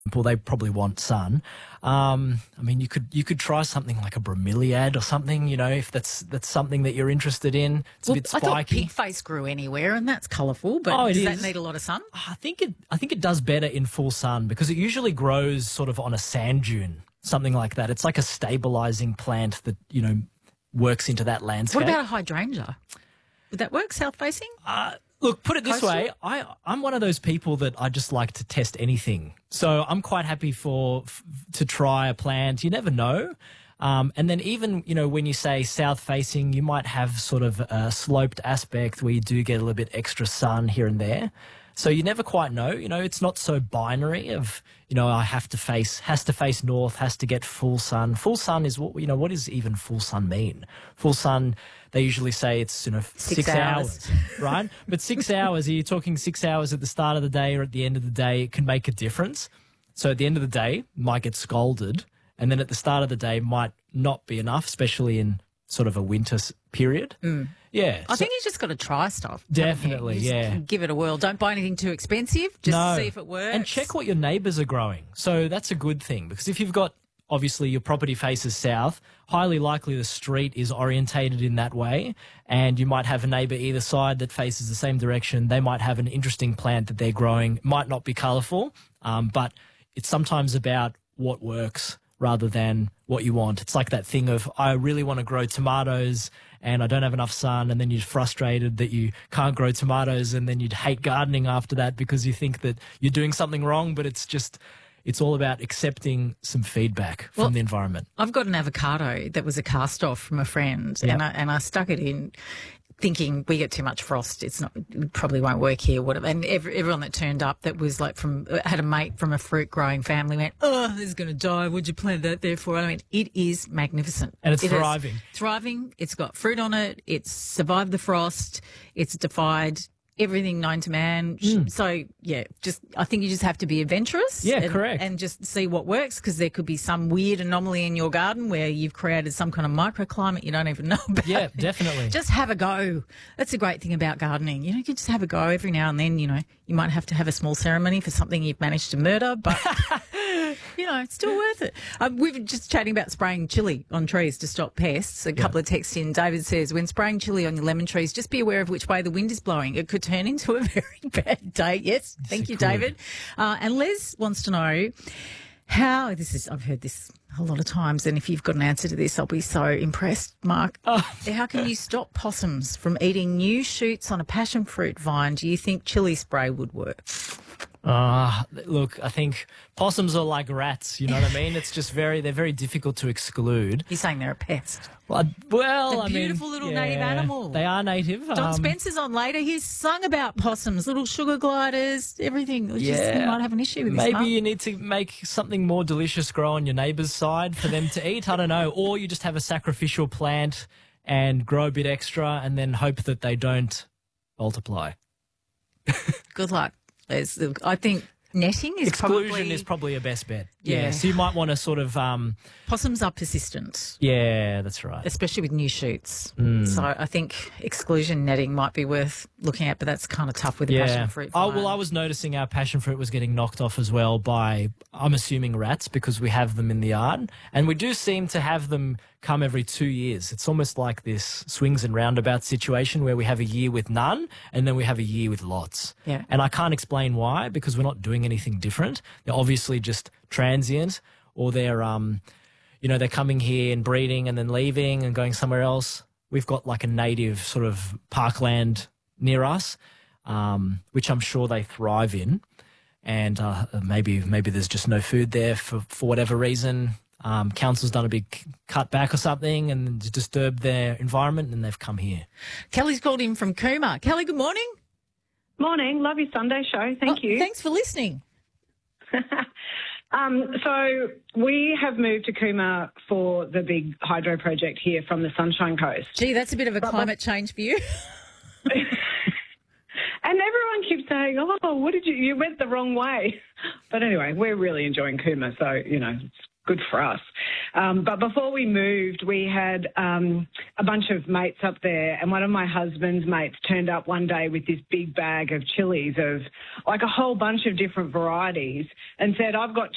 Well, they probably want sun. I mean, you could try something like a bromeliad or something, if that's something that you're interested in. It's a bit spiky. I thought pigface grew anywhere, and that's colourful, but does that need a lot of sun? I think it does better in full sun because it usually grows sort of on a sand dune, something like that. It's like a stabilising plant that, works into that landscape. What about a hydrangea? Would that work, south facing? Look, put it this way, I'm one of those people that I just like to test anything. So I'm quite happy to try a plant. You never know. And then even, when you say south-facing, you might have sort of a sloped aspect where you do get a little bit extra sun here and there. So you never quite know. It's not so binary of, has to face north, has to get full sun. Full sun is what does even full sun mean? Full sun, they usually say it's, 6 hours, right? But 6 hours, are you talking 6 hours at the start of the day or at the end of the day? It can make a difference. So at the end of the day, might get scalded. And then at the start of the day might not be enough, especially in sort of a winter period. Mm. Yeah. I think you just got to try stuff. Definitely, yeah. Give it a whirl. Don't buy anything too expensive. Just see if it works. And check what your neighbours are growing. So that's a good thing because if you've got, obviously, your property faces south, highly likely the street is orientated in that way, and you might have a neighbour either side that faces the same direction. They might have an interesting plant that they're growing. It might not be colourful, but it's sometimes about what works rather than what you want. It's like that thing of, I really want to grow tomatoes and I don't have enough sun, and then you're frustrated that you can't grow tomatoes, and then you'd hate gardening after that because you think that you're doing something wrong, but it's all about accepting some feedback from the environment. I've got an avocado that was a cast off from a friend, and I stuck it in thinking we get too much frost. It probably won't work here, whatever. And everyone that turned up that was like had a mate from a fruit growing family went, oh, this is going to die. What'd you plant that there for? I mean, it is magnificent. And it's thriving. Thriving. It's got fruit on it. It's survived the frost. It's defied everything known to man. So, yeah, I think you just have to be adventurous. Yeah, correct. And just see what works, because there could be some weird anomaly in your garden where you've created some kind of microclimate you don't even know about. Yeah, definitely. Just have a go. That's a great thing about gardening. You can just have a go every now and then. You might have to have a small ceremony for something you've managed to murder, but... it's still worth it. We were just chatting about spraying chili on trees to stop pests. A couple of texts in. David says, when spraying chili on your lemon trees, just be aware of which way the wind is blowing. It could turn into a very bad day. Yes, thank you, David. And Les wants to know I've heard this a lot of times, and if you've got an answer to this, I'll be so impressed, Mark. How can you stop possums from eating new shoots on a passion fruit vine? Do you think chili spray would work? Look, I think possums are like rats, you know what I mean? It's just they're very difficult to exclude. You're saying they're a pest. Well, a beautiful little native animal. They are native. Don Spencer's on later. He's sung about possums, little sugar gliders, everything. You might have an issue with this. Maybe you need to make something more delicious grow on your neighbour's side for them to eat. I don't know. Or you just have a sacrificial plant and grow a bit extra and then hope that they don't multiply. Good luck. I think netting is exclusion is probably a best bet. Yeah. So you might want to sort of possums are persistent. Yeah, that's right. Especially with new shoots. So I think exclusion netting might be worth looking at, but that's kind of tough with the passion fruit. Oh, well, I was noticing our passion fruit was getting knocked off as well by, I'm assuming, rats, because we have them in the yard, and we do seem to have them come every 2 years. It's almost like this swings and roundabouts situation where we have a year with none and then we have a year with lots. Yeah. And I can't explain why, because we're not doing anything different. They're obviously just transient, or they're they're coming here and breeding and then leaving and going somewhere else. We've got like a native sort of parkland near us, which I'm sure they thrive in. And maybe there's just no food there for whatever reason. Council's done a big cutback or something and disturbed their environment, and they've come here. Kelly's called in from Cooma. Kelly, good morning. Morning. Love your Sunday show. Thank you. Thanks for listening. So we have moved to Cooma for the big hydro project here from the Sunshine Coast. Gee, that's a bit of a climate change for you. And everyone keeps saying, oh, what did you went the wrong way. But anyway, we're really enjoying Cooma, so, it's good for us. But before we moved, we had a bunch of mates up there, and one of my husband's mates turned up one day with this big bag of chilies of like a whole bunch of different varieties and said, I've got